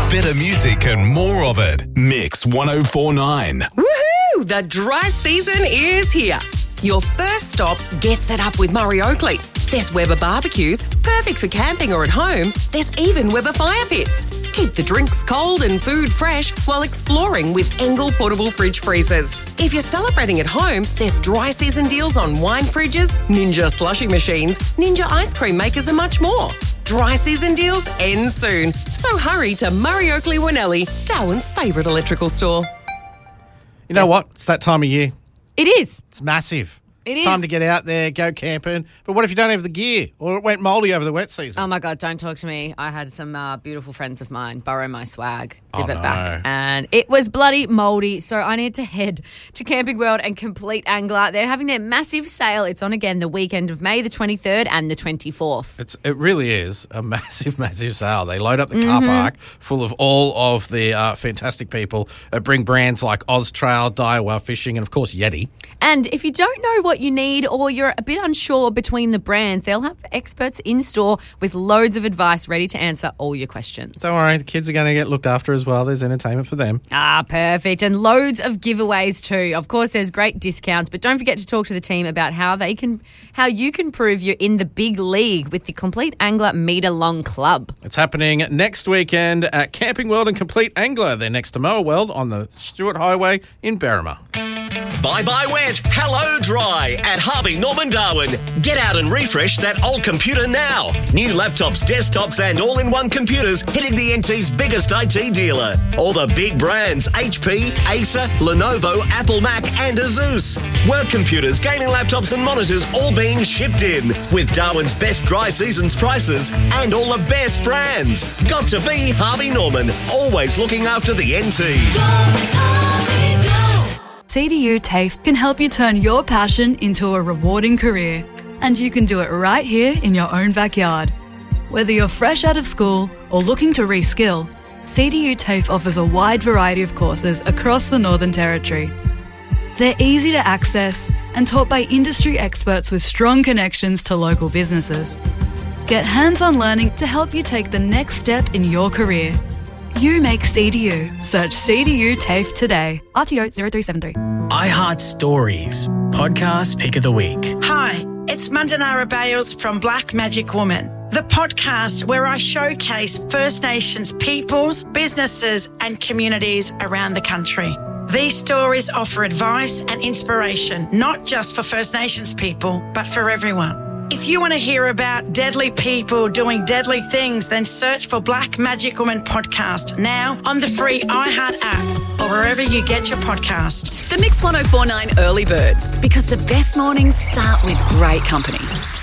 Better music and more of it. Mix 1049. Woohoo! The dry season is here. Your first stop gets it up with Murray Oakley. There's Weber barbecues, perfect for camping or at home. There's even Weber fire pits. Keep the drinks cold and food fresh while exploring with Engel portable fridge freezers. If you're celebrating at home, there's dry season deals on wine fridges, Ninja slushy machines, Ninja ice cream makers and much more. Dry season deals end soon. So hurry to Murray Oakley Winnelli, Darwin's favourite electrical store. You know what? It's that time of year. It is. It's massive. It's time to get out there, go camping. But what if you don't have the gear or it went mouldy over the wet season? Oh, my God, don't talk to me. I had some beautiful friends of mine borrow my swag, give it no. back, and it was bloody mouldy. So I need to head to Camping World and Complete Angler. They're having their massive sale. It's on again the weekend of May the 23rd and the 24th. It really is a massive, massive sale. They load up the car park full of all of the fantastic people that bring brands like Oztrail, Daiwa Fishing, and, of course, Yeti. And if you don't know what you need or you're a bit unsure between the brands, they'll have experts in store with loads of advice ready to answer all your questions. Don't worry, the kids are going to get looked after as well. There's entertainment for them. Ah, perfect. And loads of giveaways too. Of course, there's great discounts, but don't forget to talk to the team about how you can prove you're in the big league with the Complete Angler Metre Long Club. It's happening next weekend at Camping World and Complete Angler. They're next to Moa World on the Stewart Highway in Berrima. Bye-bye wet, hello dry at Harvey Norman Darwin. Get out and refresh that old computer now. New laptops, desktops and all-in-one computers hitting the NT's biggest IT dealer. All the big brands, HP, Acer, Lenovo, Apple Mac and Asus. Work computers, gaming laptops and monitors all being shipped in with Darwin's best dry season's prices and all the best brands. Got to be Harvey Norman, always looking after the NT. CDU TAFE can help you turn your passion into a rewarding career, and you can do it right here in your own backyard. Whether you're fresh out of school or looking to reskill, CDU TAFE offers a wide variety of courses across the Northern Territory. They're easy to access and taught by industry experts with strong connections to local businesses. Get hands-on learning to help you take the next step in your career. You make CDU. Search CDU TAFE today. RTO 0373. iHeart Stories, podcast pick of the week. Hi, it's Mandanara Bales from Black Magic Woman, the podcast where I showcase First Nations peoples, businesses and communities around the country. These stories offer advice and inspiration, not just for First Nations people, but for everyone. If you want to hear about deadly people doing deadly things, then search for Black Magic Woman Podcast now on the free iHeart app or wherever you get your podcasts. The Mix 1049 Early Birds, because the best mornings start with great company.